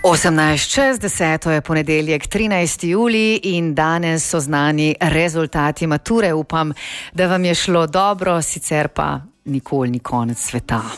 18:60 je ponedeljek, 13. julij in danes so znani rezultati mature. Upam, da vam je šlo dobro, sicer pa nikoli ni konec sveta.